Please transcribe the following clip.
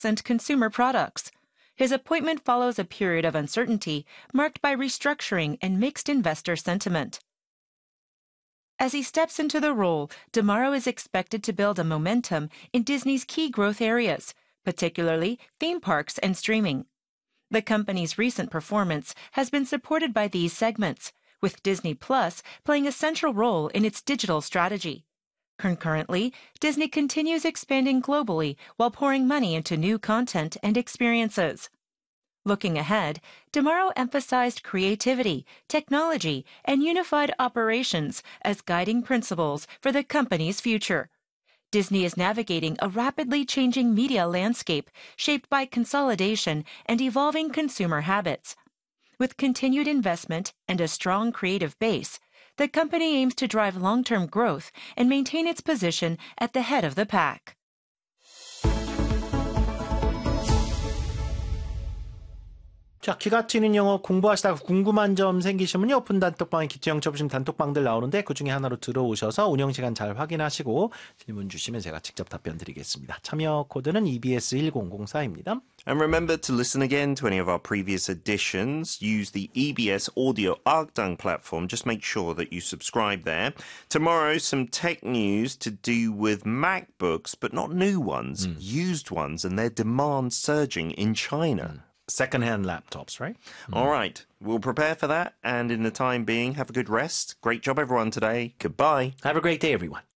and consumer products. His appointment follows a period of uncertainty marked by restructuring and mixed investor sentiment. As he steps into the role, DeMauro is expected to build a momentum in Disney's key growth areas, particularly theme parks and streaming. The company's recent performance has been supported by these segments, with Disney Plus playing a central role in its digital strategy. Concurrently, Disney continues expanding globally while pouring money into new content and experiences. Looking ahead, DeMauro emphasized creativity, technology, and unified operations as guiding principles for the company's future. Disney is navigating a rapidly changing media landscape shaped by consolidation and evolving consumer habits. With continued investment and a strong creative base, the company aims to drive long-term growth and maintain its position at the head of the pack. 자, 귀가 트이는 영어 공부하시다가 궁금한 점 생기시면요. 오픈 단톡방에 기초형 접으시면 단톡방들 나오는데 그중에 하나로 들어오셔서 운영시간 잘 확인하시고 질문 주시면 제가 직접 답변 드리겠습니다. 참여 코드는 EBS1004입니다. And remember to listen again to any of our previous editions. Use the EBS Audio Arkdang platform. Just make sure that you subscribe there. Tomorrow, some tech news to do with MacBooks, but not new ones, used ones, and their demand surging in China. Second-hand laptops, right? All right. We'll prepare for that. And in the time being, have a good rest. Great job, everyone, today. Goodbye. Have a great day, everyone.